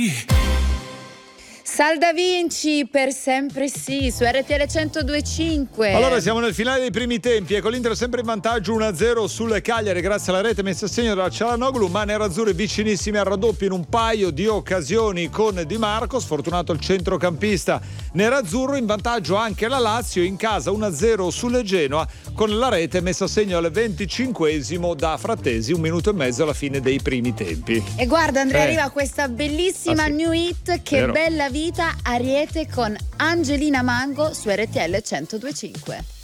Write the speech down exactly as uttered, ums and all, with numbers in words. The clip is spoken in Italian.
Salda vinci per sempre sì su R T L centodue e cinque. Allora siamo nel finale dei primi tempi e con l'Inter sempre in vantaggio uno a zero sulle Cagliari grazie alla rete messa a segno da Çalhanoğlu, ma nerazzurri vicinissimi al raddoppio in un paio di occasioni con Di Marco, sfortunato il centrocampista nerazzurro. In vantaggio anche la Lazio in casa uno a zero sulle Genoa con la rete messa a segno al venticinquesimo da Frattesi, un minuto e mezzo alla fine dei primi tempi. E guarda Andrea, Eh. arriva questa bellissima Ah, sì. new hit, Che Vero. bella vita, Ariete con Angelina Mango su R T L centodue e cinque.